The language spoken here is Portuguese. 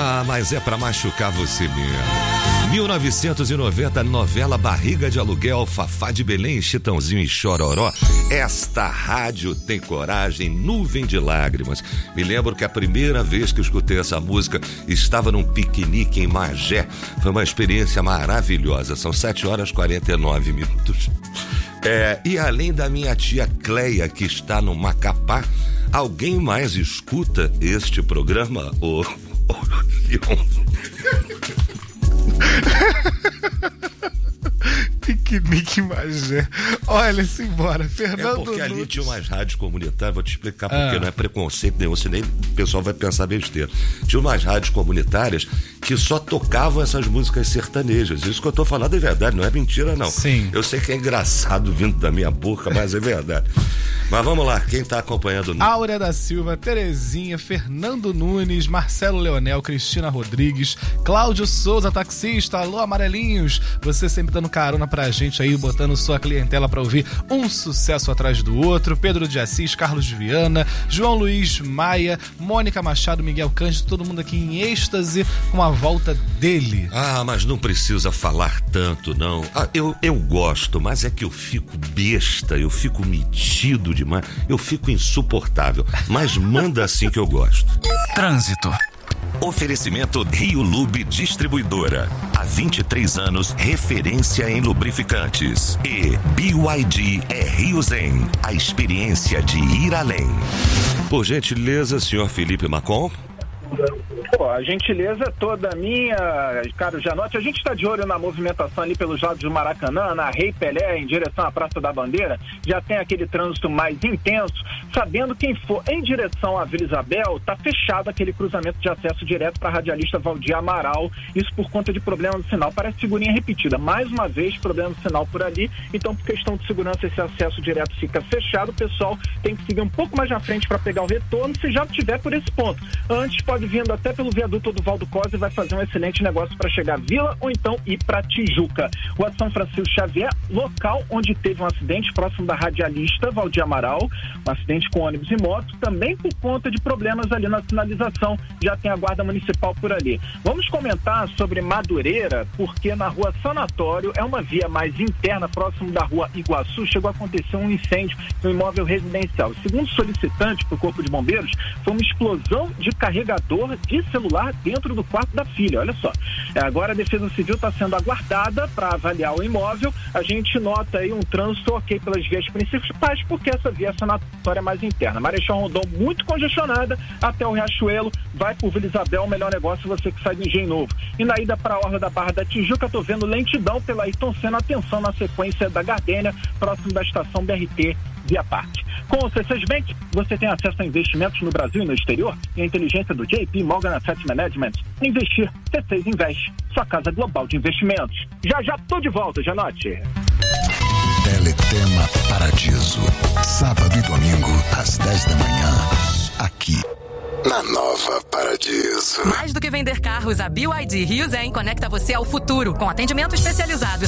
Ah, mas é pra machucar você mesmo. 1990, novela Barriga de Aluguel, Fafá de Belém, Chitãozinho e Chororó. Esta rádio tem coragem, nuvem de lágrimas. Me lembro que a primeira vez que escutei essa música estava num piquenique em Magé. Foi uma experiência maravilhosa. São 7h49. E além da minha tia Cleia, que está no Macapá, alguém mais escuta este programa? Piquenique Magé. Olha-se embora, Fernando porque ali Nunes. tinha umas rádios comunitárias, vou te explicar porque não é preconceito nenhum, senão o pessoal vai pensar besteira. Tinha umas rádios comunitárias que só tocavam essas músicas sertanejas. Isso que eu tô falando é verdade, não é mentira não. Sim. Eu sei que é engraçado vindo da minha boca, mas é verdade. Mas vamos lá, quem tá acompanhando? Áurea da Silva, Terezinha, Fernando Nunes, Marcelo Leonel, Cristina Rodrigues, Cláudio Souza, taxista, alô amarelinhos, você sempre dando carona pra gente aí, botando sua clientela pra ouvir um sucesso atrás do outro. Pedro de Assis, Carlos Viana, João Luiz Maia, Mônica Machado, Miguel Cândido, todo mundo aqui em êxtase com a volta dele. Ah, mas não precisa falar tanto, não. Eu gosto, mas é que eu fico besta, eu fico metido demais, eu fico insuportável. Mas manda assim que eu gosto. Trânsito. Oferecimento Rio Lube Distribuidora. Há 23 anos, referência em lubrificantes. E BYD é Rio Zen, a experiência de ir além. Por gentileza, senhor Felipe Macon. Pô, a gentileza é toda minha, caro Janote. A gente está de olho na movimentação ali pelos lados do Maracanã, na Rei Pelé, em direção à Praça da Bandeira. Já tem aquele trânsito mais intenso, sabendo quem for em direção à Vila Isabel, tá fechado aquele cruzamento de acesso direto para a radialista Valdir Amaral. Isso por conta de problema no sinal. Parece figurinha repetida. Mais uma vez, problema no sinal por ali. Então, por questão de segurança, esse acesso direto fica fechado. O pessoal tem que seguir um pouco mais na frente para pegar o retorno, se já estiver por esse ponto. Antes, pode vindo até pelo viaduto do Valdo Cosa e vai fazer um excelente negócio para chegar à Vila ou então ir para Tijuca. Rua São Francisco Xavier, local onde teve um acidente próximo da radialista Valdir Amaral, um acidente com ônibus e moto, também por conta de problemas ali na sinalização, já tem a guarda municipal por ali. Vamos comentar sobre Madureira, porque na Rua Sanatório é uma via mais interna, próximo da Rua Iguaçu, chegou a acontecer um incêndio no imóvel residencial. Segundo o solicitante para o Corpo de Bombeiros, foi uma explosão de carregador de celular dentro do quarto da filha, olha só. Agora a Defesa Civil está sendo aguardada para avaliar o imóvel. A gente nota aí um trânsito ok pelas vias principais, porque essa via sanatória é mais interna. Marechal Rondon muito congestionada até o Riachuelo, vai por Vila Isabel, o melhor negócio você que sai do Engenho Novo. E na ida para a Orla da Barra da Tijuca, tô vendo lentidão pela Ayrton Senna, atenção na sequência da Gardênia, próximo da estação BRT Via Parte. Com o C6 Bank, você tem acesso a investimentos no Brasil e no exterior e a inteligência do JP Morgan Asset Management. Investir, C6 Investe, sua casa global de investimentos. Já tô de volta, Janote. Teletema Paradiso, sábado e domingo às 10 da manhã, aqui na Nova Paradiso. Mais do que vender carros, a BYD Rio Zen conecta você ao futuro com atendimento especializado.